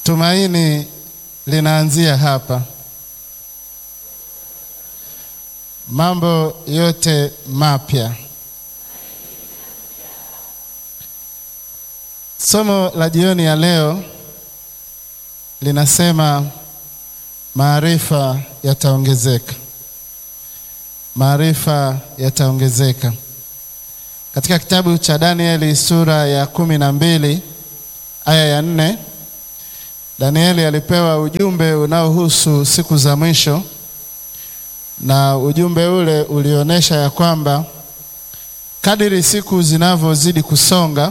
Tumaini linaanzia hapa. Mambo yote mapya. Somo la jioni ya leo linasema maarifa yataongezeka. Maarifa yataongezeka. Katika kitabu cha Danieli sura ya 12 aya ya 4, Danieli alipewa ujumbe unaohusu siku za mwisho, na ujumbe ule ulionyesha ya kwamba kadiri siku zinavyozidi kusonga,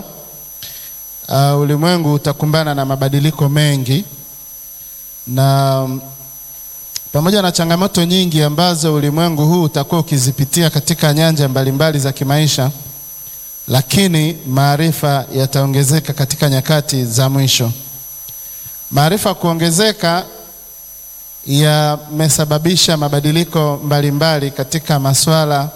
ulimwengu utakumbana na mabadiliko mengi, na pamoja na changamoto nyingi ambazo ulimwengu huu utakuwa ukizipitia katika nyanja mbalimbali za kimaisha, lakini maarifa yataongezeka katika nyakati za mwisho. Maarifa kuongezeka yamesababisha mabadiliko mbalimbali katika masuala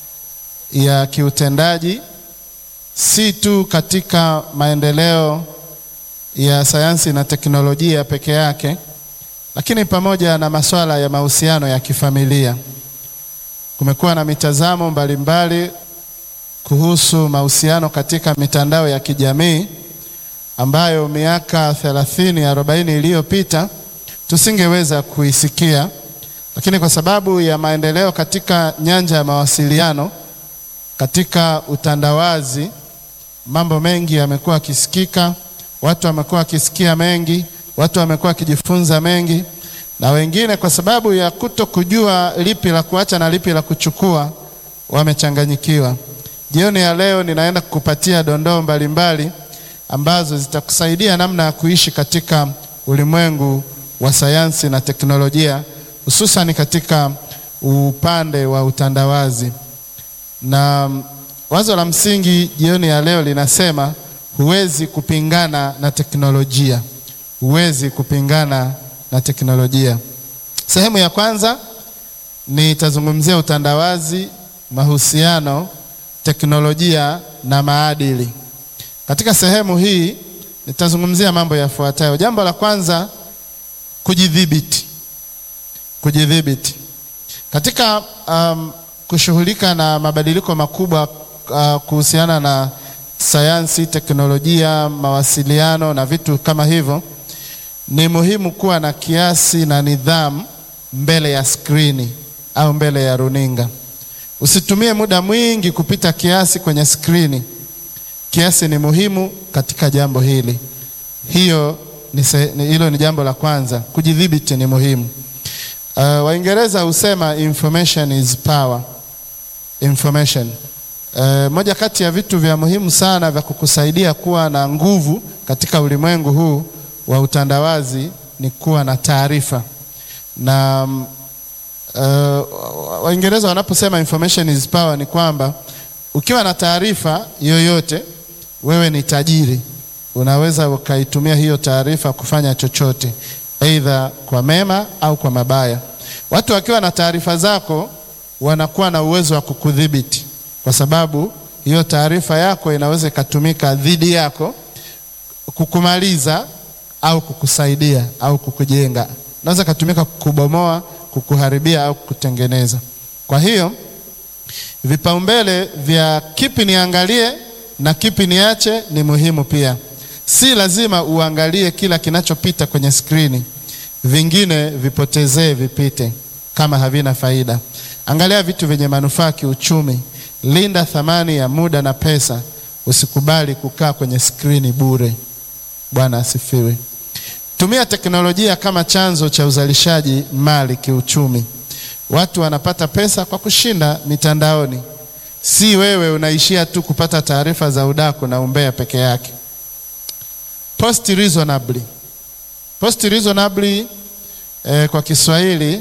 ya kiutendaji, si tu katika maendeleo ya sayansi na teknolojia peke yake, lakini pamoja na masuala ya mahusiano ya kifamilia. Kumekuwa na mitazamo mbalimbali kuhusu mahusiano katika mitandao ya kijamii ambayo miaka 30-40 iliyopita tusingeweza kuisikia, lakini kwa sababu ya maendeleo katika nyanja ya mawasiliano, katika utandawazi, mambo mengi yamekuwa yakisikika, watu wamekuwa wakisikia mengi, watu wamekuwa wakijifunza mengi, na wengine kwa sababu ya kutokujua lipi la kuacha na lipi la kuchukua wamechanganyikiwa. Jioni ya leo ninaenda kukupatia dondoo mbalimbali ambazo zitakusaidia namna ya kuishi katika ulimwengu wa sayansi na teknolojia, hususan katika upande wa utandawazi. Na wazo la msingi jioni ya leo linasema huwezi kupingana na teknolojia. Huwezi kupingana na teknolojia. Sehemu ya kwanza nitazungumzia utandawazi, mahusiano, teknolojia na maadili. Katika sehemu hii nitazungumzia mambo yafuatayo. Jambo la kwanza, kujidhibiti. Kujidhibiti. Katika kushughulika na mabadiliko makubwa kuhusiana na sayansi, teknolojia, mawasiliano na vitu kama hivyo, ni muhimu kuwa na kiasi na nidhamu mbele ya skrini au mbele ya runinga. Usitumie muda mwingi kupita kiasi kwenye skrini. Kiasi ni muhimu katika jambo hili. Hilo ni jambo la kwanza. Kujidhibiti ni muhimu. Waingereza husema information is power. Information. Moja kati ya vitu vya muhimu sana vya kukusaidia kuwa na nguvu katika ulimwengu huu wa utandawazi ni kuwa na taarifa. Na Waingereza wanaposema information is power ni kwamba ukiwa na taarifa yoyote, wewe ni tajiri. Unaweza ukaitumia hiyo taarifa kufanya chochote, aidha kwa mema au kwa mabaya. Watu wakiwa na taarifa zako wanakuwa na uwezo wa kukudhibiti, kwa sababu hiyo taarifa yako inaweza ikatumika dhidi yako, kukumaliza au kukusaidia au kukujenga. Inaweza kutumika kukubomoa, kukuharibia au kukutengeneza. Kwa hiyo vipaumbele vya kipi niangalie na kipi niache ni muhimu pia. Si lazima uangalie kila kinachopita kwenye skrini. Vingine vipotezee, vipite kama havina faida. Angalia vitu vyenye manufaa kiuchumi. Linda thamani ya muda na pesa. Usikubali kukaa kwenye skrini bure. Bwana asifiwe. Tumia teknolojia kama chanzo cha uzalishaji mali kiuchumi. Watu wanapata pesa kwa kushinda mitandaoni. Si wewe unaishia tu kupata taarifa za udaku na umbea peke yake. Post reasonably. Post reasonably kwa Kiswahili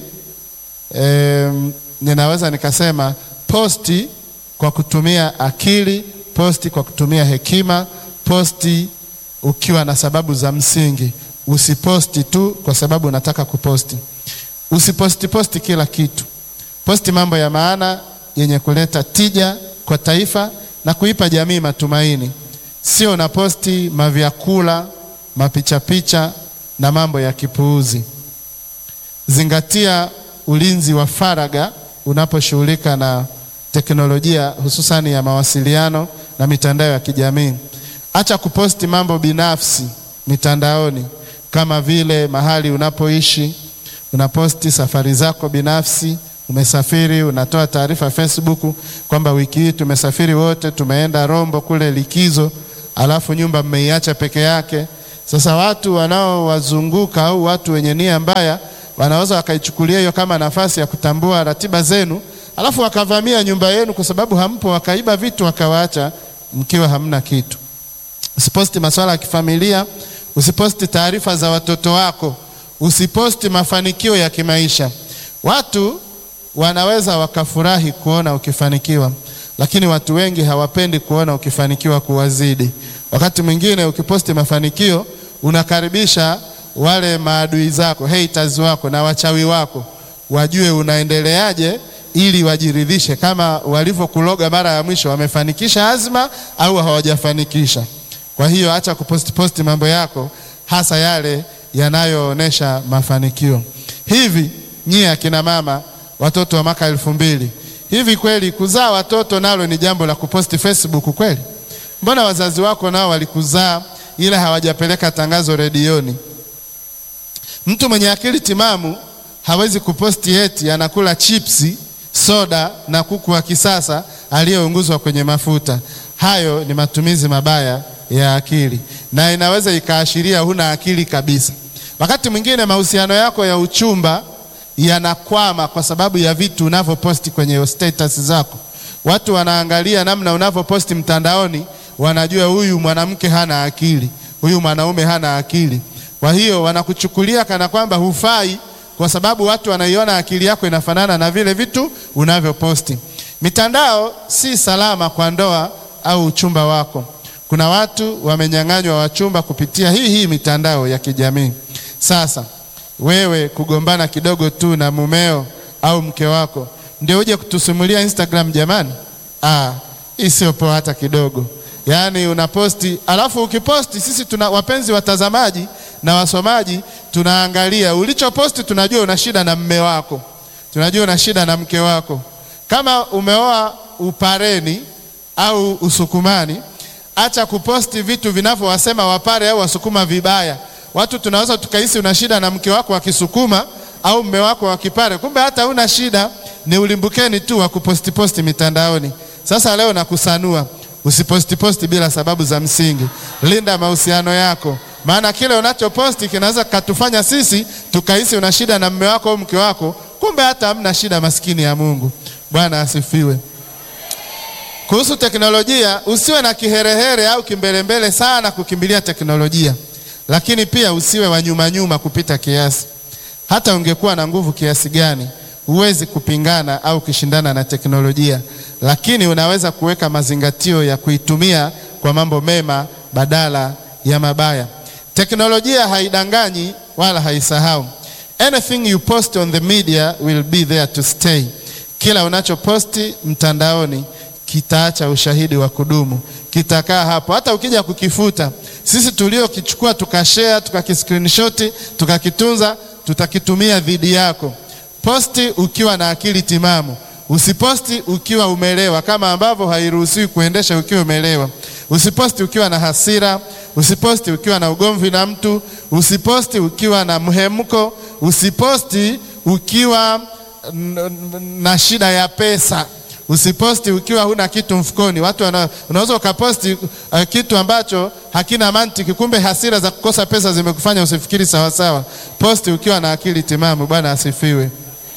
ninaweza nikasema posti kwa kutumia akili, posti kwa kutumia hekima, posti ukiwa na sababu za msingi. Usiposti tu kwa sababu unataka kuposti. Usiposti kila kitu. Posti mambo ya maana yenye kuleta tija kwa taifa na kuipa jamii matumaini. Sio unaposti mavyakula, mapicha na mambo ya kipuuzi. Zingatia ulinzi wa faragha unaposhughulika na teknolojia, hususani ya mawasiliano na mitandao ya kijamii. Acha kuposti mambo binafsi mitandaoni, kama vile mahali unapoishi, unaposti safari zako binafsi. Umesafiri, unatoa taarifa Facebook kwamba wiki hii tumesafiri wote, tumeenda Rombo kule likizo, alafu nyumba mmeiacha peke yake. Sasa watu wanaowazunguka au watu wenye nia mbaya wanaweza wakaichukulia hiyo kama nafasi ya kutambua ratiba zenu, alafu wakavamia nyumba yenu kwa sababu hampo, wakaiba vitu wakawaacha mkiwa hamna kitu. Usiposti masuala ya kifamilia, usiposti taarifa za watoto wako, usiposti mafanikio ya kimaisha. Watu wanaweza wakafurahi kuona ukifanikiwa, lakini watu wengi hawapendi kuona ukifanikiwa kuwazidi. Wakati mwingine ukiposti mafanikio unakaribisha wale maadui zako, haters wako na wachawi wako wajue unaendeleaje, ili wajiridhishe kama walivyokuloga mara ya mwisho wamefanikisha azma au hawajafanikisha. Kwa hiyo acha kuposti mambo yako, hasa yale yanayoonesha mafanikio. Hivi nyie akina mama, watoto wa mwaka 2000, hivi kweli kuzaa watoto nalo ni jambo la kuposti Facebook kweli? Mbona wazazi wako nao walikuzaa ila hawajapeleka tangazo redioni? Mtu mwenye akili timamu hawezi kuposti eti anakula chipsi, soda na kuku wa kisasa aliyeunguzwa kwenye mafuta. Hayo ni matumizi mabaya ya akili na inaweza ikaashiria huna akili kabisa. Wakati mwingine mahusiano yako ya uchumba yanakwama kwa sababu ya vitu unavyoposti kwenye status zako. Watu wanaangalia namna unavyoposti mtandaoni, wanajua huyu mwanamke hana akili, huyu mwanaume hana akili. Kwa hiyo wanakuchukulia kana kwamba hufai, kwa sababu watu wanaiona akili yako inafanana na vile vitu unavyoposti. Mitandao si salama kwa ndoa au uchumba wako. Kuna watu wamenyang'anywa wachumba kupitia hii mitandao ya kijamii. Sasa wewe kugombana kidogo tu na mumeo au mke wako ndio uje kutusimulia Instagram jamani? Hii sio poa hata kidogo. Yaani unaposti, alafu ukiposti sisi tuna wapenzi watazamaji na wasomaji tunaangalia ulichoposti, tunajua una shida na mme wako, tunajua una shida na mke wako. Kama umeoa Upareni au Usukumani, acha kuposti vitu vinavyowasema Wapare au Wasukuma vibaya. Watu tunaweza tukahisi una shida na mke wako wa Kisukuma au mme wako wa Kipare, kumbe hata una shida, ni ulimbukeni tu wa kuposti mitandaoni. Sasa leo nakusanua, usiposti bila sababu za msingi. Linda mahusiano yako, maana kile unachoposti kinaweza katufanya sisi tukahisi una shida na mme wako au mke wako, kumbe hata hamna shida, maskini ya Mungu. Bwana asifiwe. Kuhusu teknolojia, usiwe na kiherehere au kimbelembele sana kukimbilia teknolojia, lakini pia usiwe wa nyuma kupita kiasi. Hata ungekuwa na nguvu kiasi gani, huwezi kupingana au kushindana na teknolojia, lakini unaweza kuweka mazingatio ya kuitumia kwa mambo mema badala ya mabaya. Teknolojia haidanganyi wala haisahau. Anything you post on the media will be there to stay. Kila unachoposti mtandaoni kitaacha ushahidi wa kudumu, kitakaa hapo. Hata ukija kukifuta, sisi tuliokichukua tukashare, tukakiscreenshot, tukakitunza, tutakitumia dhidi yako. Posti ukiwa na akili timamu, usiposti ukiwa umelewa, kama ambavyo hairuhusiwi kuendesha ukiwa umelewa. Usiposti ukiwa na hasira, usiposti ukiwa na ugomvi na mtu, usiposti ukiwa na mhemko, usiposti ukiwa na shida ya pesa, usiposti ukiwa huna kitu mfukoni. Watu unaweza ukaposti kitu ambacho hakina mantiki, kumbe hasira za kukosa pesa zimekufanya usifikiri sawa sawa. Posti ukiwa na akili timamu. Bwana asifiwe.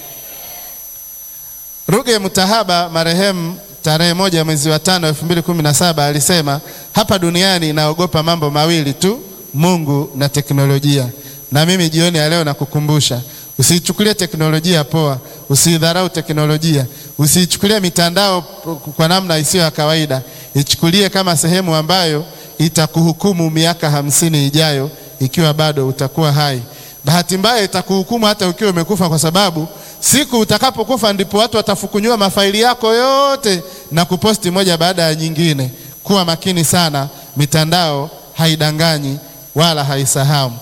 Ruge Mutahaba marehemu tarehe 1 mwezi wa 5 2017 alisema, hapa duniani naogopa mambo mawili tu, Mungu na teknolojia. Na mimi jioni ya leo nakukumbusha, usichukulie teknolojia poa, usidharau teknolojia, usichukulie mitandao kwa namna isiyo ya kawaida. Ichukulie kama sehemu ambayo itakuhukumu miaka 50 ijayo ikiwa bado utakuwa hai. Bahati mbaya itakuhukumu hata ukiwa umekufa, kwa sababu siku utakapokufa ndipo watu watafukunyua mafaili yako yote na kuposti moja baada ya nyingine. Kuwa makini sana, mitandao haidanganyi wala haisahau.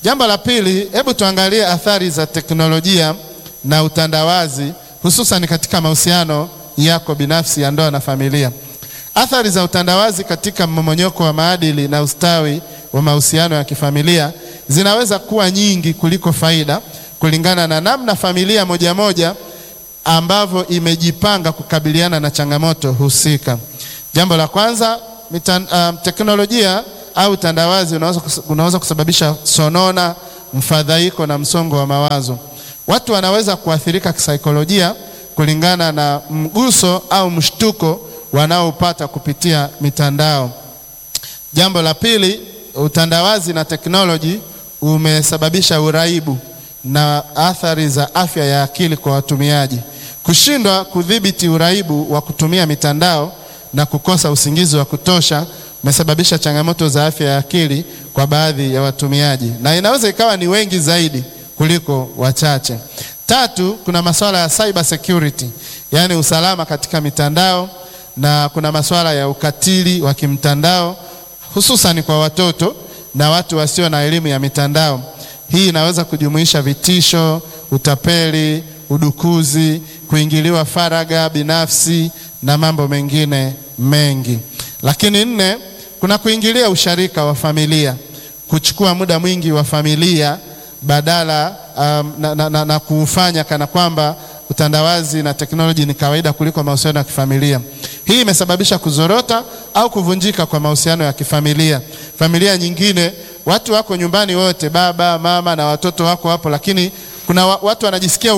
Jambo la pili, hebu tuangalie athari za teknolojia na utandawazi, hususan katika mahusiano yako binafsi ya ndoa na familia. Athari za utandawazi katika mmomonyoko wa maadili na ustawi wa mahusiano ya kifamilia zinaweza kuwa nyingi kuliko faida, kulingana na namna familia moja moja ambavyo imejipanga kukabiliana na changamoto husika. Jambo la kwanza, teknolojia au utandawazi unaweza kusababisha sonona, mfadhaiko na msongo wa mawazo. Watu wanaweza kuathirika kisaikolojia kulingana na mguso au mshtuko wanaopata kupitia mitandao. Jambo la pili, utandawazi na teknoloji umesababisha uraibu na athari za afya ya akili kwa watumiaji. Kushindwa kudhibiti uraibu wa kutumia mitandao na kukosa usingizi wa kutosha umesababisha changamoto za afya ya akili kwa baadhi ya watumiaji, na inaweza ikawa ni wengi zaidi kuliko wachache. Tatu, kuna masuala ya cyber security, yani usalama katika mitandao, na kuna masuala ya ukatili wa kimtandao hususan kwa watoto na watu wasio na elimu ya mitandao. Hii inaweza kujumuisha vitisho, utapeli, udukuzi, kuingiliwa faragha binafsi na mambo mengine mengi. Lakini nne, kuna kuingilia usharika wa familia, kuchukua muda mwingi wa familia badala na kuufanya kana kwamba utandawazi na teknoloji ni kawaida kuliko mahusiano ya kifamilia. Hii imesababisha kuzorota au kuvunjika kwa mahusiano ya kifamilia. Familia nyingine watu wako nyumbani wote, baba, mama na watoto wako hapo, lakini kuna watu wanajisikia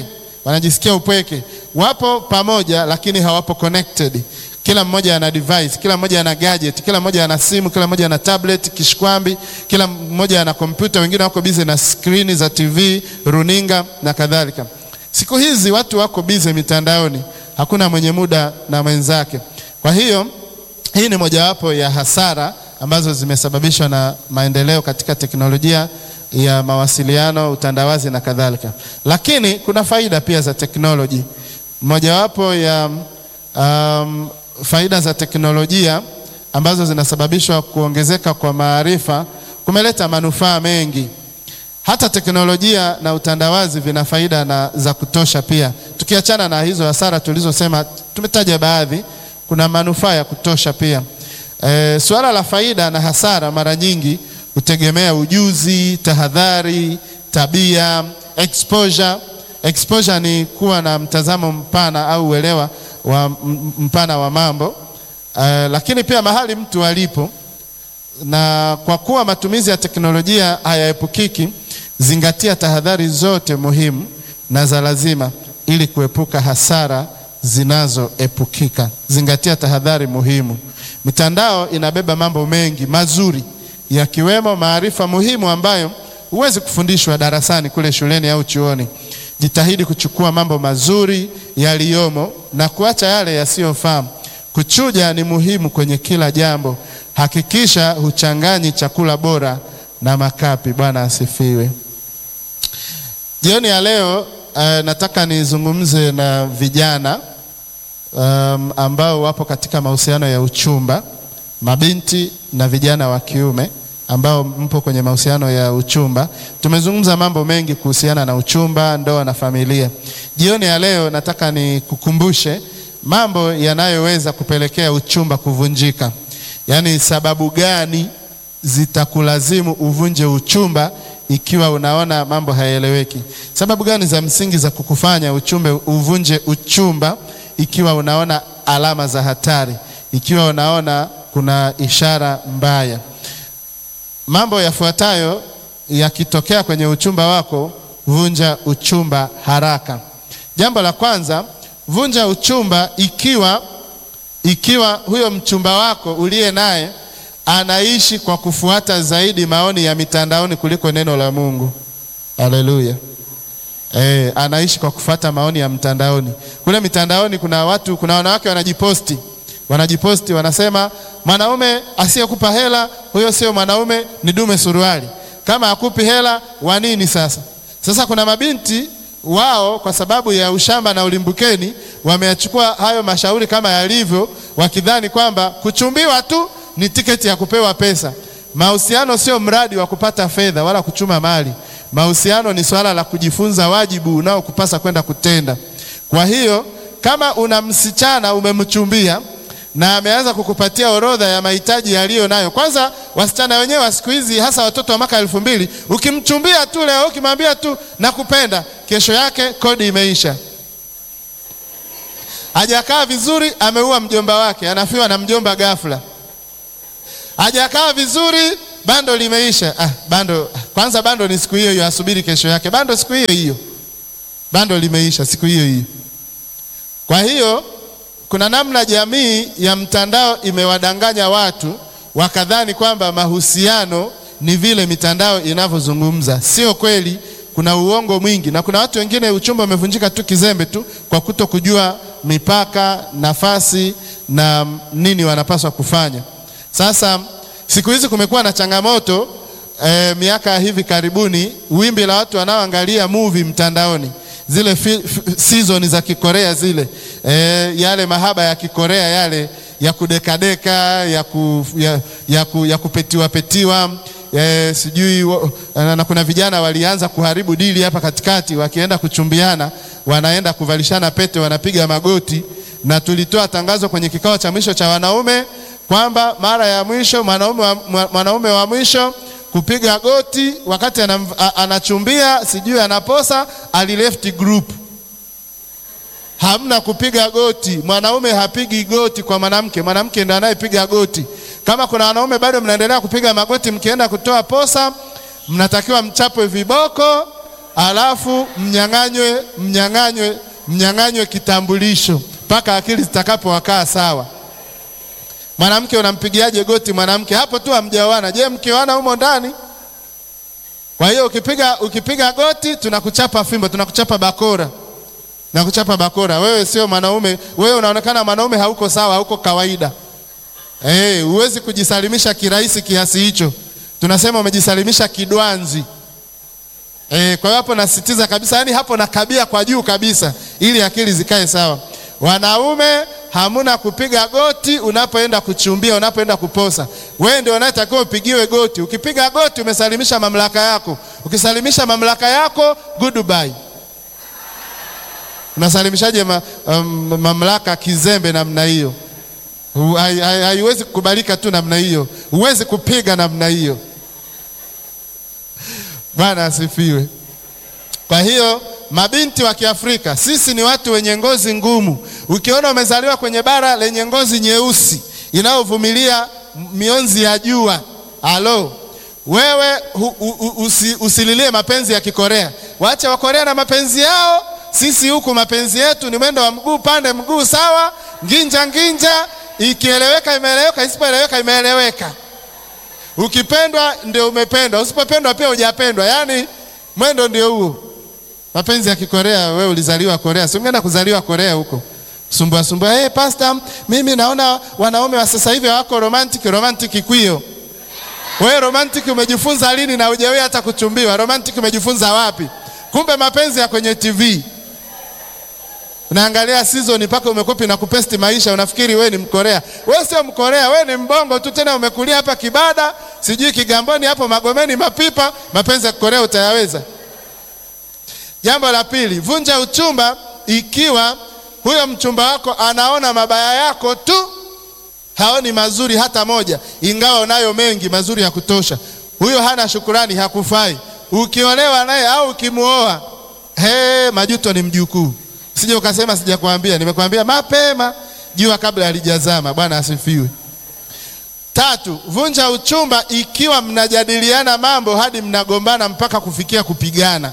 upweke. Wapo pamoja lakini hawapo connected. Kila mmoja ana device, kila mmoja ana gadget, kila mmoja ana simu, kila mmoja ana tablet, kishkwambi, kila mmoja ana kompyuta, wengine wako busy na screen za TV, runinga na kadhalika. Siku hizi watu wako busy mitandaoni, hakuna mwenye muda na mwenzake. Kwa hiyo hii ni mojawapo ya hasara ambazo zimesababishwa na maendeleo katika teknolojia ya mawasiliano, utandawazi na kadhalika. Lakini kuna faida pia za teknoloji. Mojawapo ya faida za teknolojia ambazo zinasababishwa kuongezeka kwa maarifa kumeleta manufaa mengi. Hata teknolojia na utandawazi vina faida na za kutosha pia. Tukiachana na hizo hasara tulizosema, tumetaja baadhi, kuna manufaa ya kutosha pia. Suala la faida na hasara mara nyingi hutegemea ujuzi, tahadhari, tabia, exposure. Exposure ni kuwa na mtazamo mpana au uelewa mpana wa mambo. Lakini pia mahali mtu alipo, na kwa kuwa matumizi ya teknolojia hayaepukiki, zingatia tahadhari zote muhimu na za lazima ili kuepuka hasara zinazoepukika. Zingatia tahadhari muhimu. Mitandao inabeba mambo mengi mazuri, yakiwemo maarifa muhimu ambayo huwezi kufundishwa darasani kule shuleni au chuoni. Jitahidi kuchukua mambo mazuri yaliyomo na kuacha yale yasiyofaa. Kuchuja ni muhimu kwenye kila jambo. Hakikisha huchanganyi chakula bora na makapi. Bwana asifiwe. Jioni ya leo nataka nizungumze na vijana ambao wapo katika mahusiano ya uchumba, mabinti na vijana wa kiume ambao mpo kwenye mahusiano ya uchumba. Tumezungumza mambo mengi kuhusiana na uchumba, ndoa na familia. Jioni ya leo nataka nikukumbushe mambo yanayoweza kupelekea uchumba kuvunjika. Yaani sababu gani zitakulazimu uvunje uchumba ikiwa unaona mambo hayaeleweki? Sababu gani za msingi za kukufanya uvunje uchumba ikiwa unaona alama za hatari, ikiwa unaona kuna ishara mbaya? Mambo yafuatayo yakitokea kwenye uchumba wako, vunja uchumba haraka. Jambo la kwanza, vunja uchumba ikiwa huyo mchumba wako uliye naye anaishi kwa kufuata zaidi maoni ya mitandaoni kuliko neno la Mungu. Haleluya. Anaishi kwa kufuata maoni ya mtandaoni. Kule mitandaoni kuna wanawake wanajiposti wanasema, mwanaume asiyekupa hela huyo sio mwanaume, ni dume suruali. Kama hakupi hela wa nini sasa? Sasa kuna mabinti wao kwa sababu ya ushamba na ulimbukeni wameachukua hayo mashauri kama yalivyo, wakidhani kwamba kuchumbiwa tu ni tiketi ya kupewa pesa. Mahusiano sio mradi wa kupata fedha wala kuchuma mali. Mahusiano ni swala la kujifunza wajibu unaokupasa kwenda kutenda. Kwa hiyo kama una msichana umemchumbia na ameanza kukupatia orodha ya mahitaji yaliyo nayo. Kwanza wasichana wenyewe wa siku hizi, hasa watoto wa mwaka 2000, ukimchumbia tu leo, ukimwambia tu nakupenda, kesho yake kodi imeisha. Hajakaa vizuri, ameua mjomba wake, anafiwa na mjomba ghafla. Hajakaa vizuri, bando limeisha. Bando kwanza, bando ni siku hiyo hiyo, asubiri kesho yake, bando siku hiyo hiyo, bando limeisha siku hiyo hiyo. Kwa hiyo kuna namna jamii ya mtandao imewadanganya watu wakadhani kwamba mahusiano ni vile mitandao inavyozungumza. Sio kweli, kuna uongo mwingi, na kuna watu wengine uchumba umevunjika tu kizembe tu kwa kutokujua mipaka, nafasi na nini wanapaswa kufanya. Sasa siku hizi kumekuwa na changamoto miaka hivi karibuni, wimbi la watu wanaoangalia movie mtandaoni, zile season za Kikorea zile, yale mahaba ya Kikorea yale ya kudekadeka, ya kupetiwa petiwa, sijui na kuna vijana walianza kuharibu dili hapa katikati, wakienda kuchumbiana wanaenda kuvalishana pete, wanapiga magoti. Na tulitoa tangazo kwenye kikao cha mwisho cha wanaume kwamba mara ya mwisho mwanaume wa mwisho kupiga goti wakati anachumbia, sijui anaposa, alileft group. Hamna kupiga goti, mwanaume hapigi goti kwa mwanamke, mwanamke ndiye anayepiga goti. Kama kuna wanaume bado mnaendelea kupiga magoti mkienda kutoa posa, mnatakiwa mchapwe viboko, alafu mnyang'anywe kitambulisho mpaka akili zitakapowakaa sawa. Mwanamke unampigiaje goti mwanamke? Hapo tu hamjaoana. Je, mkioana humo ndani? Kwa hiyo ukipiga goti tunakuchapa fimbo, tunakuchapa bakora. Nakuchapa bakora. Wewe sio mwanaume, wewe unaonekana mwanaume, hauko sawa, hauko kawaida. Huwezi kujisalimisha kirahisi kiasi hicho. Tunasema umejisalimisha kidwanzi. Kwa hiyo hapo nasitiza kabisa, yani hapo nakabia kwa juu kabisa ili akili zikae sawa. Wanaume hamuna kupiga goti unapoenda kuchumbia, unapoenda kuposa. Wewe ndio unayetakiwa upigiwe goti. Ukipiga goti umesalimisha mamlaka yako. Ukisalimisha mamlaka yako, goodbye. Unasalimishaje mamlaka kizembe namna hiyo? Haiwezi kukubalika tu namna hiyo. Huwezi kupiga namna hiyo. Bwana asifiwe. Kwa hiyo mabinti wa Kiafrika, sisi ni watu wenye ngozi ngumu. Ukiona umezaliwa kwenye bara lenye ngozi nyeusi inayovumilia mionzi ya jua, wewe usililie mapenzi ya Kikorea. Waache wa Korea na mapenzi yao. Sisi huku mapenzi yetu ni mwendo wa mguu pande mguu sawa, nginja, ikieleweka imeeleweka, isipoeleweka imeeleweka. Ukipendwa ndio umependwa, usipopendwa pia hujapendwa. Yani mwendo ndio huo. Mapenzi ya Kikorea, wewe ulizaliwa Korea, si ungeenda kuzaliwa Korea huko. Sumbua. Pastor, mimi naona wanaume wa sasa hivi wako romantic kwio. Wewe romantic umejifunza lini na hujawahi hata kuchumbiwa? Romantic umejifunza wapi? Kumbe mapenzi ya kwenye TV. Unaangalia season mpaka umekopi na kupesti maisha, unafikiri wewe ni Mkorea. Wewe sio Mkorea, wewe ni mbongo tu, tena umekulia hapa Kibada, sijui Kigamboni hapo Magomeni Mapipa. Mapenzi ya Korea utayaweza? Jambo la pili, vunja uchumba ikiwa huyo mchumba wako anaona mabaya yako tu, haoni mazuri hata moja, ingawa unayo mengi mazuri ya kutosha. Huyo hana shukrani, hakufai. Ukiolewa naye au ukimuoa, majuto ni mjukuu. Sije ukasema sijakwambia, nimekwambia mapema, jua kabla halijazama. Bwana asifiwe. 3, vunja uchumba ikiwa mnajadiliana mambo hadi mnagombana mpaka kufikia kupigana.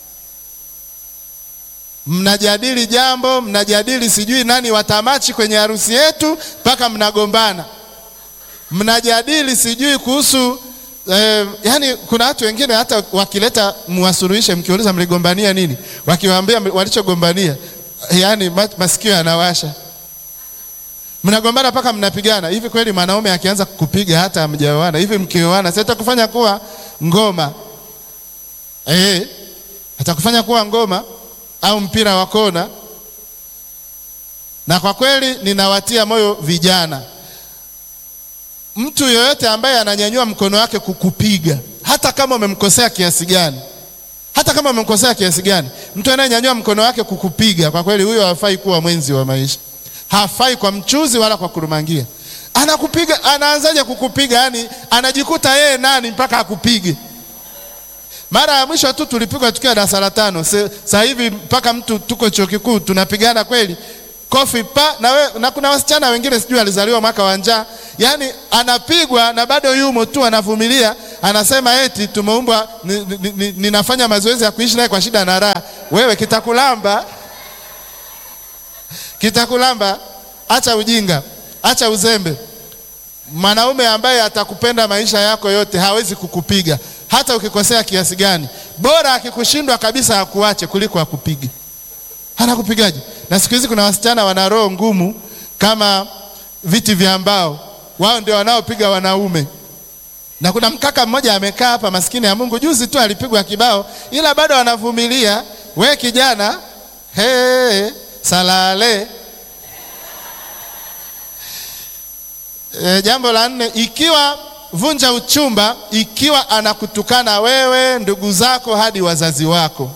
Mnajadili jambo, mnajadili sijui nani watamachi kwenye harusi yetu mpaka mnagombana. Mnajadili sijui kuhusu yani kuna watu wengine hata wakileta muwasuluhishe, mkiuliza mligombania nini, wakiwaambia walichogombania, yani masikio yanawasha. Mnagombana mpaka mnapigana. Hivi kweli mwanaume akianza kupiga hata hamjaoana, hivi mkioana sasa kufanya kuwa ngoma? Atakufanya kuwa ngoma au mpira wa kona? Na kwa kweli ninawatia moyo vijana, mtu yoyote ambaye ananyanyua mkono wake kukupiga, hata kama umemkosea kiasi gani, mtu anayenyanyua mkono wake kukupiga, kwa kweli huyo hafai kuwa mwenzi wa maisha. Hafai kwa mchuzi wala kwa kurumangia. Anakupiga, anaanzaje kukupiga? Yani anajikuta yeye nani mpaka akupige. Mara ya mwisho tu tulipigwa tukiwa darasa la 5. Sasa hivi mpaka mtu tuko chuo kikuu tunapigana kweli. Kofi pa na kuna wasichana wengine sijui alizaliwa mwaka wa njaa. Yani anapigwa na bado yumo tu anavumilia, anasema eti tumeumbwa ninafanya mazoezi ya kuishi naye kwa shida na raha. Wewe kitakulamba, acha ujinga, acha uzembe. Mwanaume ambaye atakupenda maisha yako yote hawezi kukupiga hata ukikosea kiasi gani. Bora akikushindwa kabisa akuache kuliko akupige. Anakupigaje? Na siku hizi kuna wasichana wana roho ngumu kama viti vya mbao. Wao ndio wanaopiga wanaume. Na kuna mkaka mmoja amekaa hapa, maskini ya Mungu, juzi tu alipigwa kibao ila bado anavumilia. We kijana, salale. Jambo la 4, ikiwa vunja uchumba, ikiwa anakutukana wewe, ndugu zako hadi wazazi wako.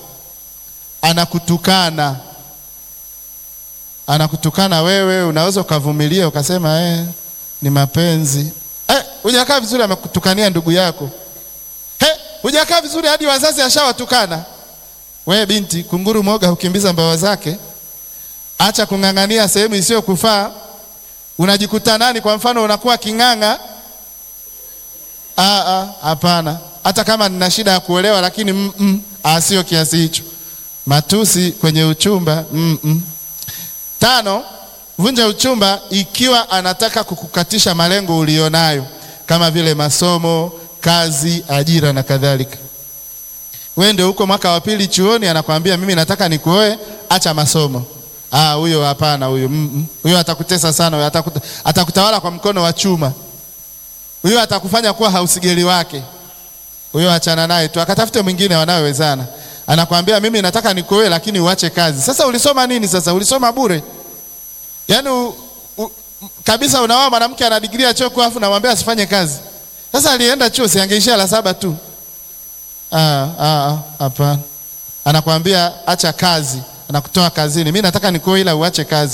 Anakutukana wewe, unaweza ukavumilia ukasema ni mapenzi. Hujakaa vizuri amekutukania ndugu yako. Hujakaa vizuri hadi wazazi ashawatukana. Wewe binti, kunguru moga hukimbiza mbawa zake. Acha kung'ang'ania sehemu isiyo kufaa. Unajikuta nani? Kwa mfano unakuwa king'anga. Hapana. Hata kama nina shida ya kuolewa, lakini sio kiasi hicho. Matusi kwenye uchumba. 5, vunja uchumba ikiwa anataka kukukatisha malengo ulionayo kama vile masomo, kazi, ajira na kadhalika. Wewe ndio uko mwaka wa 2 chuoni, anakuambia mimi nataka nikuoe, acha masomo. Huyo hapana, huyo atakutesa sana, huyo atakutawala kwa mkono wa chuma. Huyo atakufanya kuwa hausigeli wake. Huyo achana naye tu, akatafute mwingine wanawezana. Anakuambia mimi nataka nikuoe lakini uache kazi. Sasa ulisoma nini sasa? Ulisoma bure. Yaani kabisa unaoa mwanamke ana degree ya chuo afu namwambia asifanye kazi. Sasa alienda chuo si angeishia la 7 tu. Hapana. Anakuambia acha kazi, anakutoa kazini. Mimi nataka nikuoe ila uache kazi.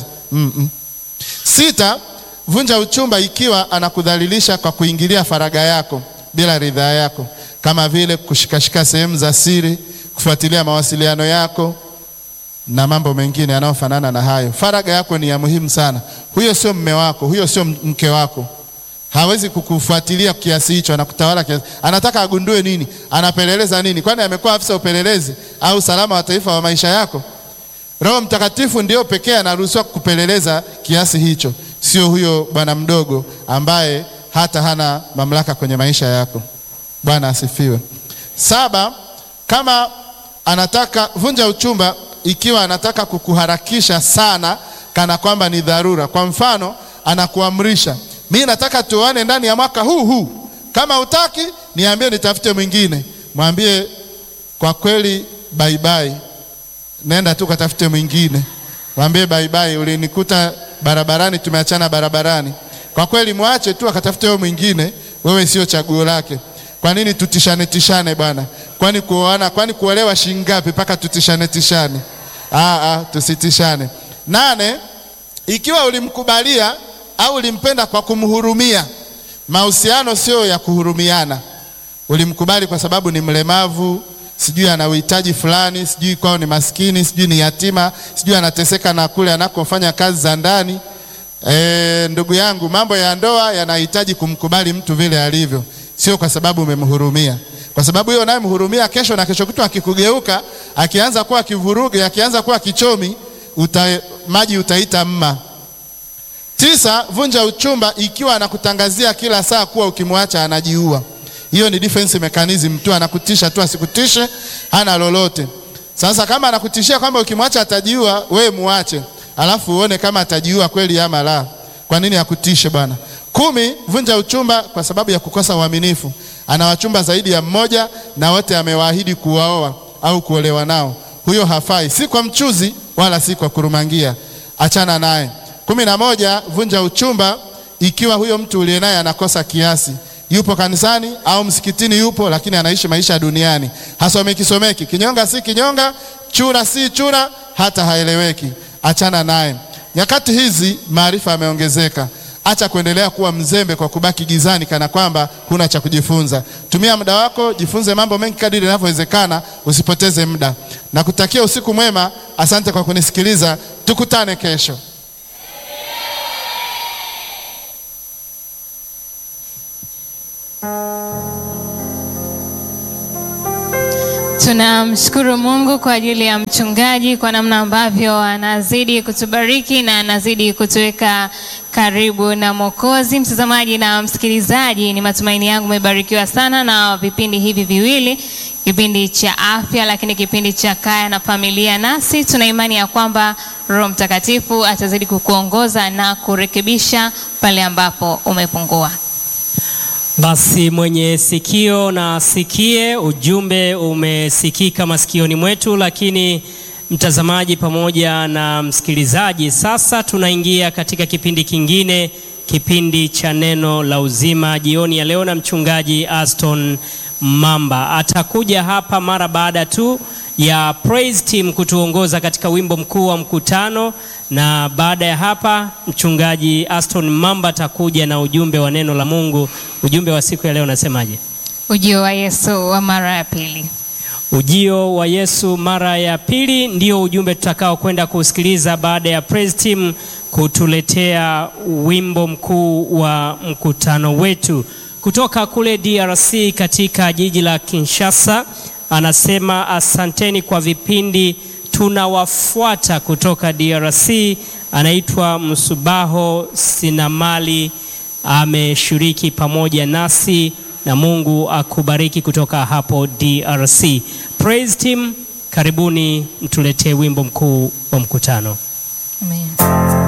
6, vunja uchumba ikiwa anakudhalilisha kwa kuingilia faragha yako bila ridhaa yako, kama vile kushikashika sehemu za siri, kufuatilia mawasiliano yako na mambo mengine yanayofanana na hayo. Faragha yako ni ya muhimu sana. Huyo sio mume wako, huyo sio mke wako. Hawezi kukufuatilia kiasi hicho, anakutawala kiasi. Anataka agundue nini? Anapeleleza nini? Kwani amekuwa afisa upelelezi au salama wa taifa wa maisha yako? Roho Mtakatifu ndio pekee anaruhusiwa kukupeleleza kiasi hicho, sio huyo bwana mdogo ambaye hata hana mamlaka kwenye maisha yako. Bwana asifiwe. 7, kama anataka vunja uchumba ikiwa anataka kukuharakisha sana kana kwamba ni dharura. Kwa mfano, anakuamrisha, mimi nataka tuoane ndani ya mwaka huu. Kama hutaki, niambie nitafute mwingine. Mwambie kwa kweli bye bye. Nenda tu katafute mwingine. Mwambie bye bye, ulinikuta barabarani, tumeachana barabarani. Kwa kweli muache tu akatafute wewe mwingine, wewe sio chaguo lake. Kwa nini tutishane bwana? Kwani kuolewa shilingi ngapi mpaka tutishane? Tusitishane. 8, ikiwa ulimkubalia au ulimpenda kwa kumhurumia. Mahusiano sio ya kuhurumiana. Ulimkubali kwa sababu ni mlemavu, sijui ana uhitaji fulani, sijui kwao ni maskini, sijui ni yatima, sijui anateseka na kule anakofanya kazi za ndani. Ndugu yangu, mambo ya ndoa yanahitaji kumkubali mtu vile alivyo, sio kwa sababu umemhurumia. Kwa sababu hiyo naye mhurumia, kesho na kesho kutwa akikugeuka, akianza kuwa kivuruge, akianza kuwa kichomi, maji utaita mma. 9, vunja uchumba ikiwa anakutangazia kila saa kuwa ukimwacha anajiua. Hiyo ni defense mechanism tu, anakutisha tu asikutishe, hana lolote. Sasa kama anakutishia kwamba ukimwacha atajiua, wewe muache. Alafu uone kama atajiua kweli ama la. Kwa nini akutishe bwana? 10, vunja uchumba kwa sababu ya kukosa uaminifu. Anawachumba zaidi ya mmoja na wote amewaahidi kuwaoa au kuolewa nao. Huyo hafai, si kwa mchuzi wala si kwa kurumangia. Achana naye. 11, vunja uchumba ikiwa huyo mtu uliye naye anakosa kiasi, yupo kanisani au msikitini yupo, lakini anaishi maisha ya duniani, hasomeki, kinyonga si kinyonga, chura si chura, hata haeleweki, achana naye. Nyakati hizi maarifa yameongezeka. Acha kuendelea kuwa mzembe kwa kubaki gizani kana kwamba huna cha kujifunza. Tumia muda wako, jifunze mambo mengi kadiri inavyowezekana, usipoteze muda. Nakutakia usiku mwema. Asante kwa kunisikiliza. Tukutane kesho. Tunamshukuru Mungu kwa ajili ya mchungaji, kwa namna ambavyo anazidi kutubariki na anazidi kutuweka karibu na Mwokozi. Mtazamaji na msikilizaji, ni matumaini yangu umebarikiwa sana na vipindi hivi viwili, kipindi cha afya lakini kipindi cha kaya na familia. Nasi tuna imani ya kwamba Roho Mtakatifu atazidi kukuongoza na kurekebisha pale ambapo umepungua. Basi mwenye sikio na asikie. Ujumbe umesikika masikioni mwetu, lakini mtazamaji pamoja na msikilizaji, sasa tunaingia katika kipindi kingine, kipindi cha neno la uzima jioni ya leo, na mchungaji Aston Mamba atakuja hapa mara baada tu ya praise team kutuongoza katika wimbo mkuu wa mkutano, na baada ya hapa mchungaji Aston Mamba atakuja na ujumbe wa neno la Mungu. Ujumbe wa siku ya leo unasemaje? Ujio wa Yesu wa mara ya pili. Ujio wa Yesu mara ya pili ndio ujumbe tutakao kwenda kusikiliza baada ya praise team kutuletea wimbo mkuu wa mkutano wetu kutoka kule DRC katika jiji la Kinshasa. Anasema asanteni kwa vipindi, tunawafuata kutoka DRC. Anaitwa Msubaho Sinamali, ameshiriki pamoja nasi, na Mungu akubariki kutoka hapo DRC. Praise team, karibuni mtuletee wimbo mkuu wa mkutano. Amen.